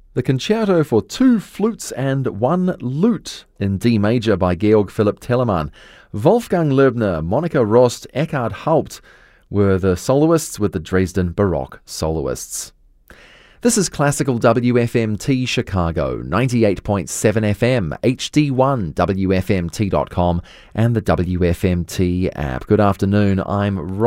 The Concerto for Two Flutes and One Lute in D major by Georg Philipp Telemann. Wolfgang Loebner, Monika Rost, Eckhard Haupt were the soloists with the Dresden Baroque soloists. This is Classical WFMT Chicago, 98.7 FM, HD1, WFMT.com and the WFMT app. Good afternoon, I'm Rob.